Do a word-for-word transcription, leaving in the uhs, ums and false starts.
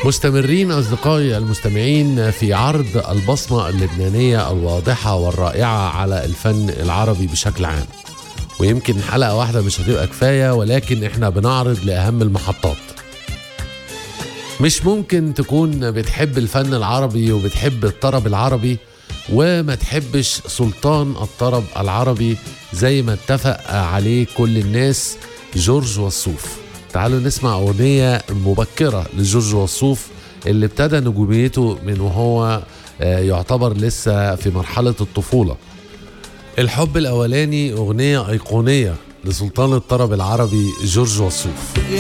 مستمرين أصدقائي المستمعين في عرض البصمة اللبنانية الواضحة والرائعة على الفن العربي بشكل عام، ويمكن حلقة واحدة مش هتبقى كفاية، ولكن احنا بنعرض لأهم المحطات. مش ممكن تكون بتحب الفن العربي وبتحب الطرب العربي وما تحبش سلطان الطرب العربي زي ما اتفق عليه كل الناس، جورج وسوف. تعالوا نسمع أغنية مبكرة لجورج وسوف اللي ابتدى نجوميته من وهو يعتبر لسه في مرحلة الطفولة. الحب الأولاني أغنية أيقونية لسلطان الطرب العربي جورج وسوف.